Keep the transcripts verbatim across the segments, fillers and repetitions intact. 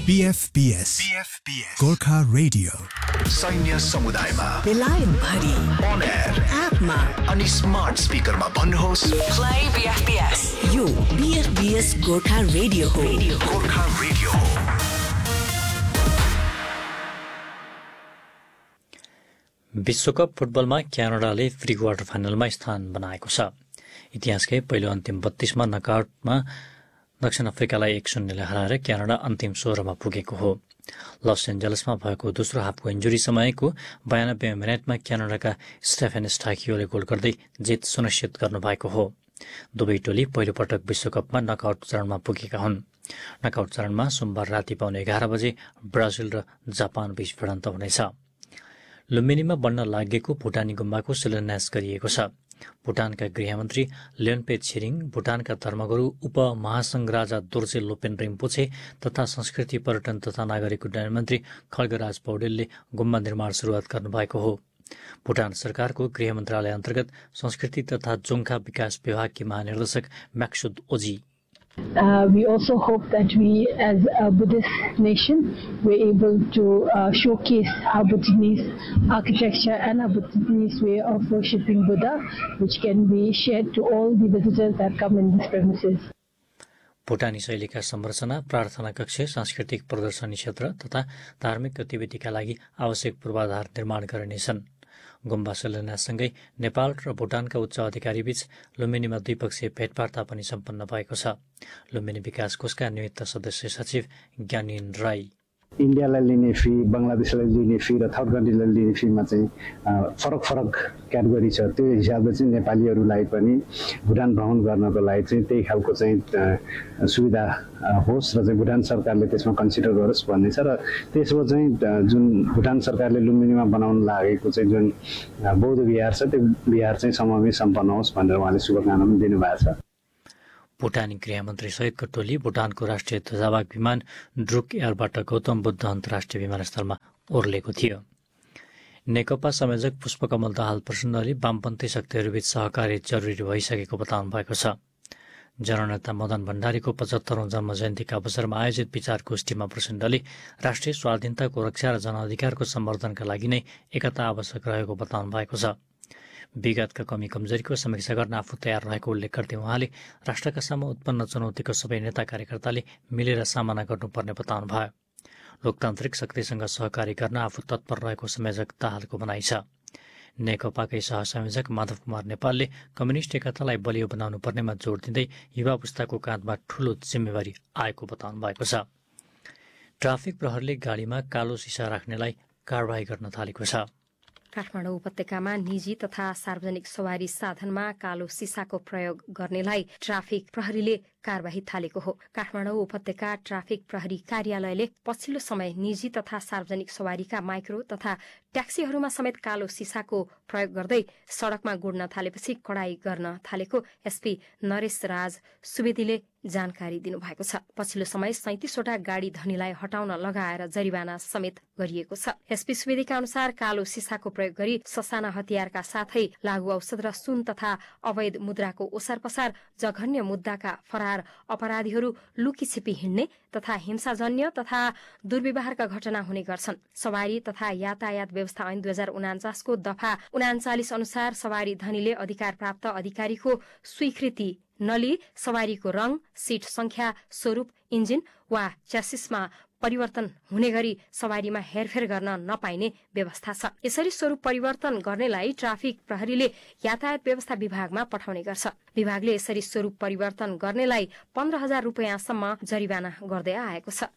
B F B S Gorkha radio सैन्य समुदायमा बेलायत भरि on air एपमा अनि स्मार्ट स्पिकरमा भन्नुहोस् play B F B S यो B F B S Gorkha radio हो गोर्खा रेडियो हो। विश्वकप फुटबलमा क्यानाडाले प्री क्वार्टर फाइनलमा स्थान बनाएको छ। इतिहासकै पहिलो अन्तिम बत्तीसमा नकआउटमा दक्षिण अफ्रिकालाई एक शून्यले हराएर क्यानाडा अन्तिम सोह्रमा पुगेको हो। लस एन्जलसमा भएको दोस्रो हाफको इन्जुरी समयको बयानब्बे मिनटमा क्यानाडाका स्टेफेन स्टाकियोले गोल गर्दै जित सुनिश्चित गर्नुभएको हो। दुवै टोली पहिलोपटक विश्वकपमा नकआउट चरणमा पुगेका हुन्। नकआउट चरणमा सोमबार राति पाउने एघार बजे ब्राजिल र जापान बीच भिडन्त हुनेछ। लुम्बिनीमा बन्न लागेको भुटानी गुम्बाको शिलान्यास गरिएको छ। भुटानका गृहमन्त्री लियोनपे छिरिङ, भुटानका धर्मगुरू उपमहासंघ राजा दोर्जे लोपेन रिम्पोछे तथा संस्कृति पर्यटन तथा नागरिक उड्डयन मन्त्री खड्गराज पौडेलले गुम्बा निर्माण सुरुवात गर्नुभएको हो। भुटान सरकारको गृह मन्त्रालय अन्तर्गत संस्कृति तथा जोङ्खा विकास विभागकी महानिर्देशक म्याक्सुद ओजी Uh, we also hope that we, as a Buddhist nation, we're able to uh, showcase our Bhutanese architecture and our Bhutanese way of worshipping Buddha, which can be shared to all the visitors that come in this premises. भुटानी शैलीका संरचना, प्रार्थना कक्ष, सांस्कृतिक प्रदर्शनी क्षेत्र तथा धार्मिक गतिविधिका लागि आवश्यक पूर्वाधार निर्माण गरिनेछन्। गुम्बा शिलान्याससँगै नेपाल र भुटानका उच्च अधिकारीबीच लुम्बिनीमा द्विपक्षीय भेटवार्ता पनि सम्पन्न भएको छ। लुम्बिनी विकास कोषका निमित्त सदस्य सचिव ज्ञानिन राई इन्डियालाई लिने फी, बङ्गलादेशलाई लिने फी र थर्ड कन्ट्रीलाई लिने फीमा चाहिँ फरक फरक क्याटेगोरी छ। त्यो हिसाबले चाहिँ नेपालीहरूलाई पनि भुटान भ्रमण गर्नको लागि चाहिँ त्यही खालको चाहिँ सुविधा होस् र चाहिँ भुटान सरकारले त्यसमा कन्सिडर गरोस् भन्ने छ। र त्यसमा चाहिँ जुन भुटान सरकारले लुम्बिनीमा बनाउन लागेको चाहिँ जुन बौद्ध विहार छ, त्यो विहार चाहिँ समयमै सम्पन्न होस् भनेर उहाँले शुभकामना पनि दिनुभएको छ। भुटानी गृहमन्त्री सहितको टोली भुटानको राष्ट्रिय ध्वजावाहक विमान ड्रुक एयरबाट गौतम बुद्ध अन्तर्राष्ट्रिय विमानस्थलमा ओर्लेको थियो। नेकपा संयोजक पुष्पकमल दाहाल प्रचण्डले वामपन्थी शक्तिहरूबीच सहकार्य जरुरी भइसकेको बताउनु भएको छ। जननेता मदन भण्डारीको पचहत्तरौं जन्म जयन्तीका अवसरमा आयोजित विचार गोष्ठीमा प्रचण्डले राष्ट्रिय स्वाधीनताको रक्षा र जनअधिकारको सम्वर्धनका लागि नै एकता आवश्यक रहेको बताउनु भएको छ। विगतका कमी कमजोरीको समीक्षा गर्न आफू तयार रहेको उल्लेख गर्दै उहाँले राष्ट्रका सामु उत्पन्न चुनौतीको सबै नेता कार्यकर्ताले मिलेर सामना गर्नुपर्ने बताउनु भयो। लोकतान्त्रिक शक्तिसँग सहकारी गर्न आफू तत्पर रहेको संयोजक दाहालको भनाइ छ। नेकपाकै सहसंयोजक माधव कुमार नेपालले कम्युनिष्ट एकतालाई बलियो बनाउनु पर्नेमा जोड़ दिँदै युवा पुस्ताको काँधमा ठूलो जिम्मेवारी आएको बताउनु भएको छ। ट्राफिक प्रहरले गाडीमा कालो सिसा राख्नेलाई कारबाही गर्न थालेको छ। काठमाडौँ उपत्यकामा निजी तथा सार्वजनिक सवारी साधनमा कालो सिसाको प्रयोग गर्नेलाई ट्राफिक प्रहरीले कारबाही थालेको हो। काठमाडौँ उपत्यका ट्राफिक प्रहरी कार्यालयले पछिल्लो समय निजी तथा सार्वजनिक सवारीका माइक्रो तथा ट्याक्सीहरूमा समेत कालो सिसाको प्रयोग गर्दै सड़कमा गुड्न थालेपछि कडाई गर्न थालेको एसपी नरेश राज सुवेदीले जानकारी दिनुभएको छ। पछिल्लो समय सैंतीसवटा गाड़ी धनीलाई हटाउन लगाएर जरिवाना समेत गरिएको छ। एसपी सुवेदीका अनुसार कालो सिसाको प्रयोग गरी ससाना हतियारका साथै लागू औषध र सुन तथा अवैध मुद्राको ओसार पसार जघन्य मुद्दाका फरार अपराधीहरू लुकी छिपी हिँड्ने तथा हिंसाजन्य तथा दुर्व्यवहारका घटना हुने गर्छन्। सवारी तथा यातायात व्यवस्था ऐन दुई हजार उनाचासको दफा उनाचालिस अनुसार सवारी धनीले अधिकार प्राप्त अधिकारीको स्वीकृति नलिई सवारीको रंग, सीट संख्या, स्वरूप, इन्जिन वा च्यासिसमा परिवर्तन हुने गरी सवारीमा हेरफेर गर्न नपाइने व्यवस्था छ। यसरी स्वरूप परिवर्तन गर्नेलाई ट्राफिक प्रहरीले यातायात व्यवस्था विभागमा पठाउने गर्छ। विभागले यसरी स्वरूप परिवर्तन गर्नेलाई पन्ध्र हजार रुपियाँसम्म जरिवाना गर्दै आएको छ।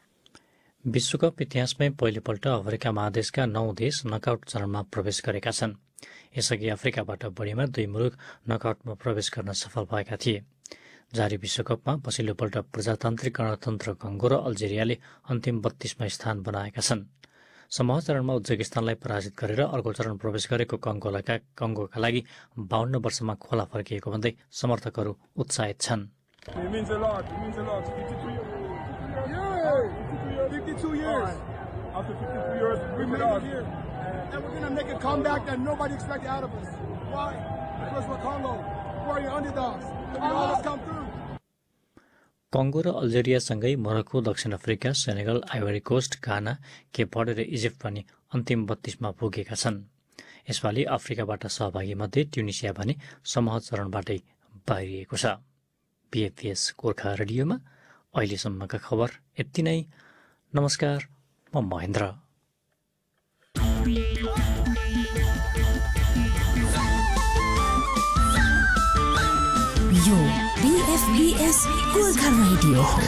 विश्वकप इतिहासमै पहिलोपल्ट अफ्रिका महादेशका नौ देश नकआउट चरणमा प्रवेश गरेका छन्। यसअघि अफ्रिकाबाट बढीमा दुई मुलुक नकआउटमा प्रवेश गर्न सफल भएका थिए। जारी विश्वकपमा पछिल्लोपल्ट प्रजातान्त्रिक गणतन्त्र कङ्गो र अल्जेरियाले अन्तिम बत्तीसमा स्थान बनाएका छन्। समूह चरणमा उज्बेकिस्तानलाई पराजित गरेर अर्को चरण प्रवेश गरेको कङ्गोका कङ्गोका लागि बाहन्न वर्षमा खोला फर्किएको भन्दै समर्थकहरू उत्साहित छन्। कङ्गो र अल्जेरियासँगै मोरक्को, दक्षिण Africa, Senegal, ivory cost, Ghana, Cape भर्डे र इजिप्ट पनि अन्तिम बत्तीसमा पुगेका छन्। यसपालि अफ्रिकाबाट सहभागी मध्ये ट्युनिसिया भने समूह चरणबाटै बाहिरिएको छ। बीएफपीएस गोर्खा रेडियोमा अहिलेसम्मका खबर यति नै। नमस्कार, म महेन्द्र। यो बीएफबीएस गोर्खा रेडियो हो।